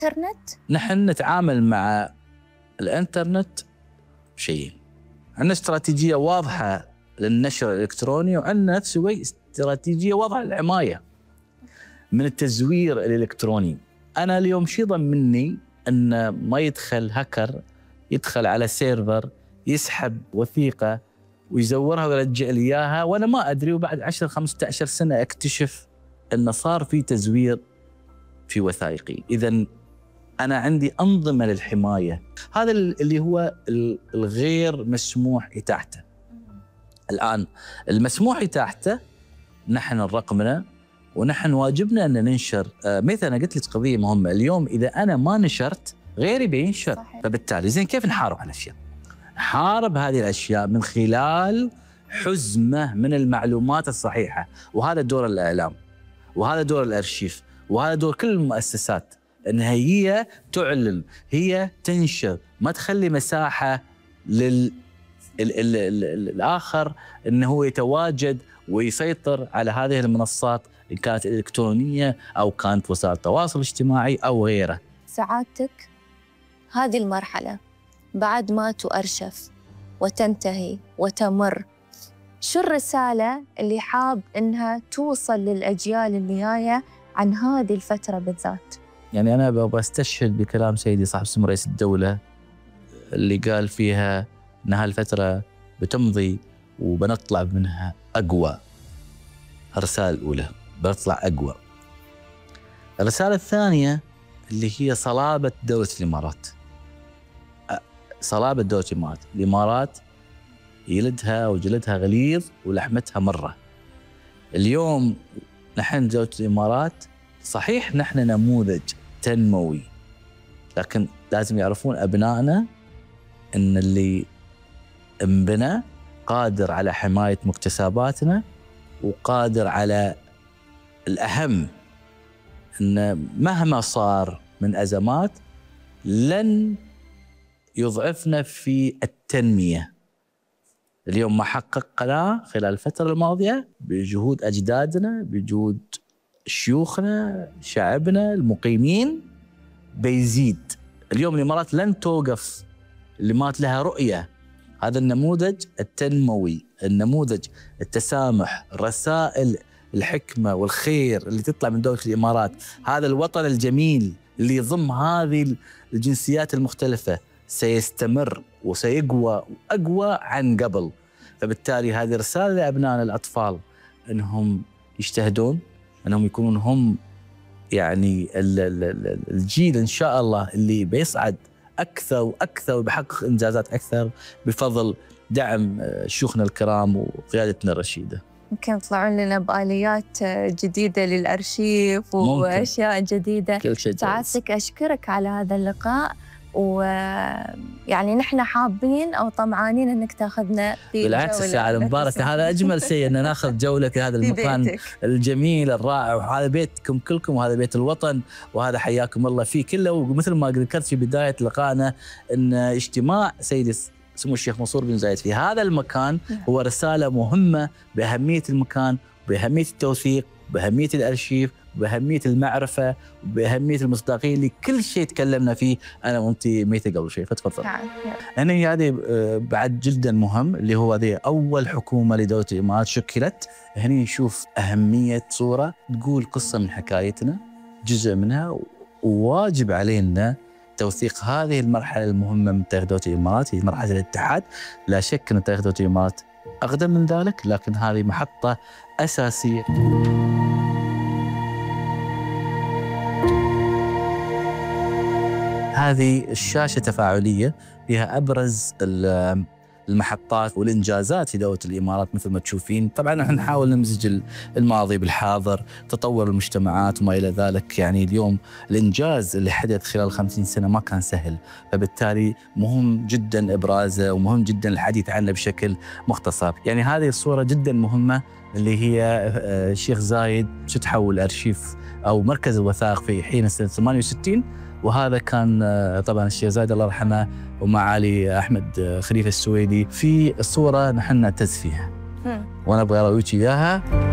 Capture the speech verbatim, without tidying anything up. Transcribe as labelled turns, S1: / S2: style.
S1: الإنترنت؟
S2: نحن نتعامل مع الإنترنت شيئين، عندنا استراتيجية واضحة للنشر الإلكتروني، وعندنا نفس الوقت استراتيجية واضحة للحماية من التزوير الإلكتروني. أنا اليوم شي ضمني أن ما يدخل هاكر يدخل على سيرفر يسحب وثيقة ويزورها ويرجع لي إياها وأنا ما أدري، وبعد عشر خمسة عشر سنة أكتشف أن صار في تزوير في وثائقي. إذن أنا عندي أنظمة للحماية، هذا اللي هو الغير مسموح إتاحته. الآن المسموح إتاحته نحن الرقمنة، ونحن واجبنا أن ننشر. آه مثلا أنا قلت لك قضية مهمة، اليوم إذا أنا ما نشرت غيري بينشر. صحيح. فبالتالي زين كيف نحارب على الأشياء؟ نحارب هذه الأشياء من خلال حزمة من المعلومات الصحيحة، وهذا دور الإعلام، وهذا دور الأرشيف، وهذا دور كل المؤسسات، أن هي تعلن، هي تنشر، ما تخلي مساحة لل ال ال ال ال الآخر أنه هو يتواجد ويسيطر على هذه المنصات، إن كانت إلكترونية أو كانت وسائل تواصل اجتماعي أو غيره.
S1: سعادتك هذه المرحلة بعد ما تؤرشف وتنتهي وتمر، شو الرسالة اللي حاب إنها توصل للأجيال اللي جاية عن هذه الفترة بالذات؟
S2: يعني أنا بستشهد بكلام سيدي صاحب السمو رئيس الدولة اللي قال فيها أن هالفترة بتمضي وبنطلع منها أقوى. الرسالة الأولى بنطلع أقوى. الرسالة الثانية اللي هي صلابة دولة الإمارات. صلابة دولة الإمارات، الإمارات يلدها وجلدها غليظ ولحمتها مرة. اليوم نحن دولة الإمارات صحيح نحن نموذج تنموي، لكن لازم يعرفون أبنائنا أن اللي انبنى قادر على حماية مكتسباتنا، وقادر على الأهم أن مهما صار من أزمات لن يضعفنا في التنمية. اليوم ما حققناه خلال الفترة الماضية بجهود أجدادنا، بجهود شيوخنا، شعبنا المقيمين، بيزيد. اليوم الإمارات لن توقف، الإمارات لها رؤية. هذا النموذج التنموي، النموذج التسامح، رسائل الحكمة والخير اللي تطلع من دولة الإمارات، هذا الوطن الجميل اللي يضم هذه الجنسيات المختلفة سيستمر وسيقوى وأقوى عن قبل. فبالتالي هذه رسالة لأبنائنا الأطفال أنهم يجتهدون، أنهم يكونون هم يعني الجيل إن شاء الله اللي بيصعد أكثر وأكثر وبيحقق إنجازات أكثر بفضل دعم شيوخنا الكرام وقيادتنا الرشيدة.
S1: ممكن يطلعون لنا بآليات جديدة للأرشيف وأشياء جديدة. سعادتك أشكرك على هذا اللقاء، ويعني نحن حابين أو طمعانين أنك تاخذنا في
S2: بالعكس الساعة المباركة، هذا أجمل شيء أن ناخذ جولة في هذا المكان بيتك الجميل الرائع، وهذا بيتكم كلكم، وهذا بيت الوطن، وهذا حياكم الله فيه كله. ومثل ما ذكرت في بداية لقائنا أن اجتماع سيدي سمو الشيخ منصور بن زايد في هذا المكان هو رسالة مهمة بأهمية المكان، بأهمية التوثيق، بأهمية الأرشيف، بأهمية المعرفة، وبأهمية المصداقية لكل شيء تكلمنا فيه أنا وأنت ميتة قبل شيء. فتفضل. هنا هذه بعد جدا مهم، اللي هو هذه أول حكومة لدولة الإمارات شكلت. هنا نشوف أهمية صورة تقول قصة من حكايتنا، جزء منها، وواجب علينا توثيق هذه المرحلة المهمة من تاريخ دولة الإمارات، هي مرحلة الاتحاد. لا شك أن تاريخ دولة الإمارات أقدم من ذلك، لكن هذه محطة أساسية. هذه الشاشة تفاعلية فيها أبرز المحطات والإنجازات في دولة الإمارات مثل ما تشوفين. طبعاً نحن نحاول نمزج الماضي بالحاضر، تطور المجتمعات وما إلى ذلك. يعني اليوم الإنجاز اللي حدث خلال خمسين سنة ما كان سهل، فبالتالي مهم جداً إبرازه ومهم جداً الحديث عنه بشكل مختصر. يعني هذه الصورة جداً مهمة اللي هي الشيخ زايد تحول أرشيف أو مركز الوثائق في حين سنة ثمانية وستين، وهذا كان طبعا الشيخ زايد الله يرحمه ومعالي أحمد خليفة السويدي في الصورة نحن نعتز فيها، وأنا أبغى أراويك إياها.